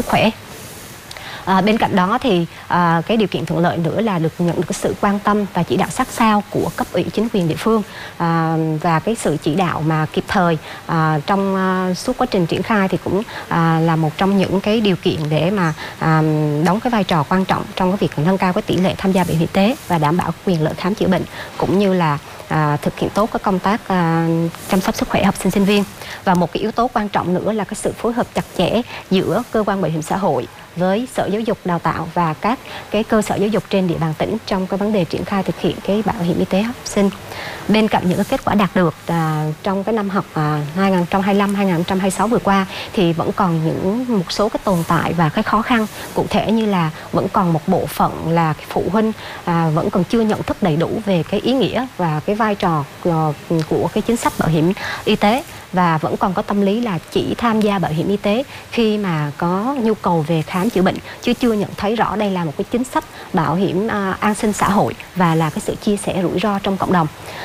khỏe. Bên cạnh đó thì cái điều kiện thuận lợi nữa là được nhận được sự quan tâm và chỉ đạo sát sao của cấp ủy chính quyền địa phương, và cái sự chỉ đạo mà kịp thời trong suốt quá trình triển khai thì cũng là một trong những cái điều kiện để mà đóng cái vai trò quan trọng trong cái việc nâng cao cái tỷ lệ tham gia bảo hiểm y tế và đảm bảo quyền lợi khám chữa bệnh, cũng như là thực hiện tốt các công tác chăm sóc sức khỏe học sinh sinh viên. Và một cái yếu tố quan trọng nữa là cái sự phối hợp chặt chẽ giữa cơ quan bảo hiểm xã hội với Sở Giáo dục Đào tạo và các cái cơ sở giáo dục trên địa bàn tỉnh trong cái vấn đề triển khai thực hiện cái bảo hiểm y tế học sinh. Bên cạnh những cái kết quả đạt được trong cái năm học 2025-2026 vừa qua thì vẫn còn một số cái tồn tại và cái khó khăn, cụ thể như là vẫn còn một bộ phận là phụ huynh vẫn còn chưa nhận thức đầy đủ về cái ý nghĩa và cái vai trò của cái chính sách bảo hiểm y tế, và vẫn còn có tâm lý là chỉ tham gia bảo hiểm y tế khi mà có nhu cầu về khám chữa bệnh, chứ chưa nhận thấy rõ đây là một cái chính sách bảo hiểm an sinh xã hội và là cái sự chia sẻ rủi ro trong cộng đồng.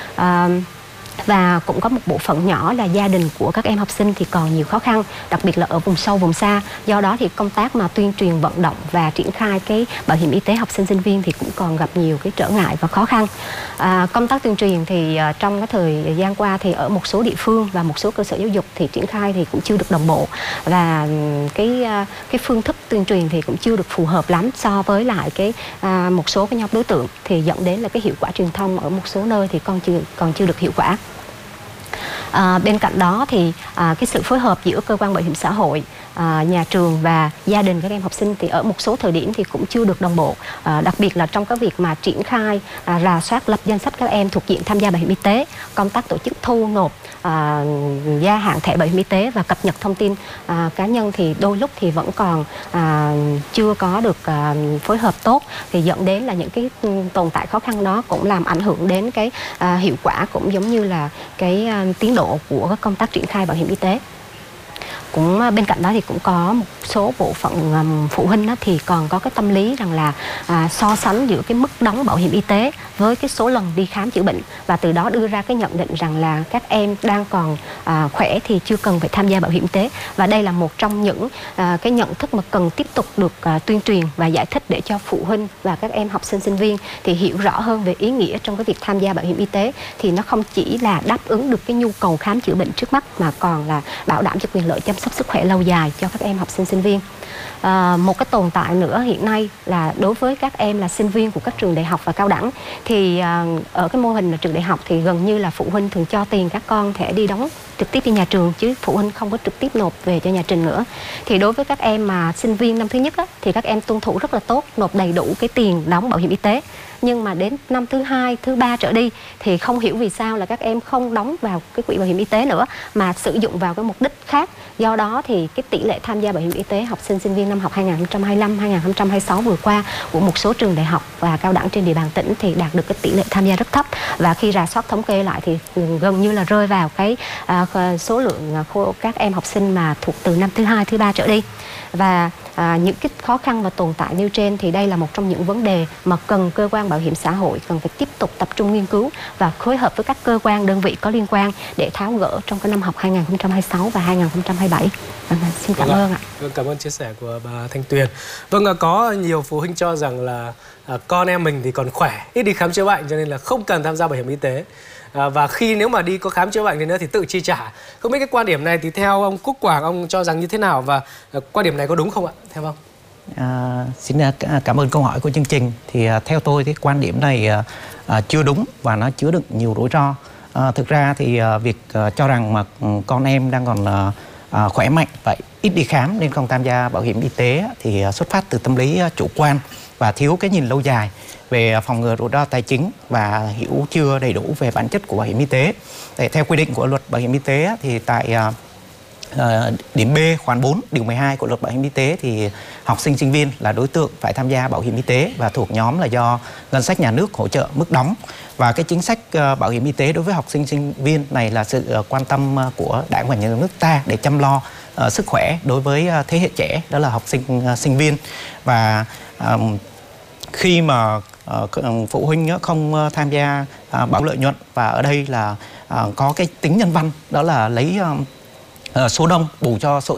Và cũng có một bộ phận nhỏ là gia đình của các em học sinh thì còn nhiều khó khăn, đặc biệt là ở vùng sâu, vùng xa. Do đó thì công tác mà tuyên truyền vận động và triển khai cái bảo hiểm y tế học sinh sinh viên thì cũng còn gặp nhiều cái trở ngại và khó khăn. Công tác tuyên truyền thì trong cái thời gian qua thì ở một số địa phương và một số cơ sở giáo dục thì triển khai thì cũng chưa được đồng bộ, và cái phương thức tuyên truyền thì cũng chưa được phù hợp lắm so với lại cái một số cái nhóm đối tượng, thì dẫn đến là cái hiệu quả truyền thông ở một số nơi thì còn chưa được hiệu quả. Bên cạnh đó thì cái sự phối hợp giữa cơ quan bảo hiểm xã hội, nhà trường và gia đình các em học sinh thì ở một số thời điểm thì cũng chưa được đồng bộ, đặc biệt là trong cái việc mà triển khai rà soát lập danh sách các em thuộc diện tham gia bảo hiểm y tế, công tác tổ chức thu nộp gia hạn thẻ bảo hiểm y tế và cập nhật thông tin cá nhân thì đôi lúc thì vẫn còn chưa có được phối hợp tốt, thì dẫn đến là những cái tồn tại khó khăn đó cũng làm ảnh hưởng đến cái hiệu quả cũng giống như là cái tiến độ của các công tác triển khai bảo hiểm y tế. Cũng bên cạnh đó thì cũng có một số bộ phận phụ huynh đó thì còn có cái tâm lý rằng là so sánh giữa cái mức đóng bảo hiểm y tế với cái số lần đi khám chữa bệnh, và từ đó đưa ra cái nhận định rằng là các em đang còn khỏe thì chưa cần phải tham gia bảo hiểm y tế. Và đây là một trong những cái nhận thức mà cần tiếp tục được tuyên truyền và giải thích để cho phụ huynh và các em học sinh sinh viên thì hiểu rõ hơn về ý nghĩa trong cái việc tham gia bảo hiểm y tế, thì nó không chỉ là đáp ứng được cái nhu cầu khám chữa bệnh trước mắt mà còn là bảo đảm cho quyền lợi chăm sóc sức khỏe lâu dài cho các em học sinh sinh viên. Một cái tồn tại nữa hiện nay là đối với các em là sinh viên của các trường đại học và cao đẳng thì ở cái mô hình là trường đại học thì gần như là phụ huynh thường cho tiền các con thẻ đi đóng trực tiếp đi nhà trường, chứ phụ huynh không có trực tiếp nộp về cho nhà trường nữa. Thì đối với các em mà sinh viên năm thứ nhất á, thì các em tuân thủ rất là tốt, nộp đầy đủ cái tiền đóng bảo hiểm y tế. Nhưng mà đến năm thứ hai, thứ ba trở đi thì không hiểu vì sao là các em không đóng vào cái quỹ bảo hiểm y tế nữa mà sử dụng vào cái mục đích khác. Do đó thì cái tỷ lệ tham gia bảo hiểm y tế học sinh sinh viên năm học 2025-2026 vừa qua của một số trường đại học và cao đẳng trên địa bàn tỉnh thì đạt được cái tỷ lệ tham gia rất thấp, và khi rà soát thống kê lại thì gần như là rơi vào cái số lượng các em học sinh mà thuộc từ năm thứ hai, thứ ba trở đi. Và những cái khó khăn và tồn tại nêu trên thì đây là một trong những vấn đề mà cần cơ quan bảo hiểm xã hội cần phải tiếp tục tập trung nghiên cứu và phối hợp với các cơ quan đơn vị có liên quan để tháo gỡ trong cái năm học 2026 và 2027. Xin cảm ơn ạ. Cảm ơn chia sẻ của bà Thanh Tuyền. Vâng, có nhiều phụ huynh cho rằng là con em mình thì còn khỏe, ít đi khám chữa bệnh cho nên là không cần tham gia bảo hiểm y tế. Và khi nếu mà đi có khám chữa bệnh thì nữa thì tự chi trả. Không biết cái quan điểm này thì theo ông Quốc Quảng, ông cho rằng như thế nào, và quan điểm này có đúng không ạ, theo ông? Xin cảm ơn câu hỏi của chương trình. Thì theo tôi thì quan điểm này chưa đúng và nó chứa đựng nhiều rủi ro. Thực ra thì việc cho rằng mà con em đang còn khỏe mạnh và ít đi khám nên không tham gia bảo hiểm y tế thì xuất phát từ tâm lý chủ quan và thiếu cái nhìn lâu dài về phòng ngừa rủi ro tài chính và hiểu chưa đầy đủ về bản chất của bảo hiểm y tế. Theo quy định của luật bảo hiểm y tế thì tại điểm B khoản 4 điều 12 của luật bảo hiểm y tế thì học sinh sinh viên là đối tượng phải tham gia bảo hiểm y tế và thuộc nhóm là do ngân sách nhà nước hỗ trợ mức đóng. Và cái chính sách bảo hiểm y tế đối với học sinh sinh viên này là sự quan tâm của Đảng và Nhà nước ta để chăm lo sức khỏe đối với thế hệ trẻ, đó là học sinh sinh viên. Và khi mà phụ huynh không tham gia bảo lợi nhuận, và ở đây là có cái tính nhân văn, đó là lấy số đông bù cho